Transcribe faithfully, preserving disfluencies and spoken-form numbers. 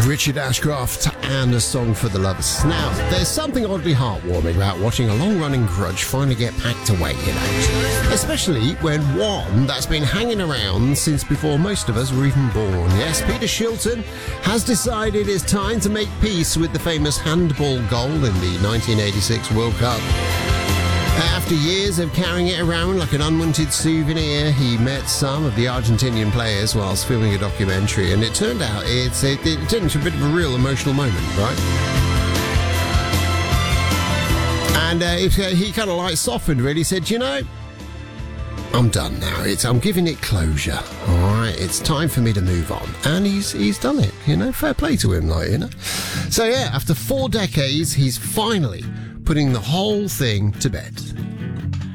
Richard Ashcroft and A Song for the Lovers. Now, there's something oddly heartwarming about watching a long-running grudge finally get packed away, you know. Especially when one that's been hanging around since before most of us were even born. Yes, Peter Shilton has decided it's time to make peace with the famous handball goal in the nineteen eighty-six World Cup. After years of carrying it around like an unwanted souvenir, he met some of the Argentinian players whilst filming a documentary, and it turned out it's, it, it turned into a bit of a real emotional moment, right? And uh, it, uh, he kind of like softened, really, said, you know, I'm done now. It's I'm giving it closure. All right, it's time for me to move on, and he's he's done it. You know, fair play to him, like you know. So yeah, after four decades, he's finally putting the whole thing to bed.